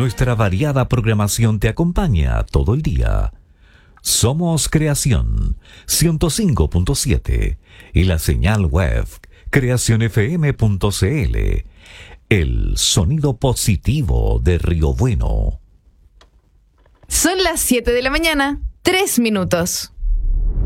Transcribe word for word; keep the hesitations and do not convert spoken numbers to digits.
Nuestra variada programación te acompaña todo el día. Somos Creación ciento cinco punto siete y la señal web creación f m punto c l. El sonido positivo de Río Bueno. Son las siete de la mañana, tres minutos.